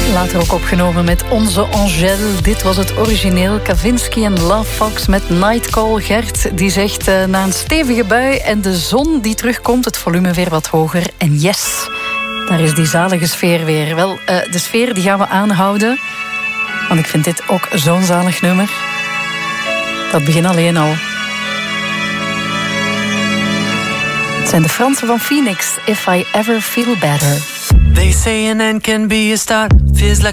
Later ook opgenomen met Onze Angèle. Dit was het origineel. Kavinsky en Love Fox met Nightcall. Gert die zegt na een stevige bui en de zon die terugkomt, het volume weer wat hoger. En yes, daar is die zalige sfeer weer. Wel, de sfeer die gaan we aanhouden. Want ik vind dit ook zo'n zalig nummer. Dat begint alleen al. Het zijn de Fransen van Phoenix. If I Ever Feel Better. They say an end can be a start. Feels like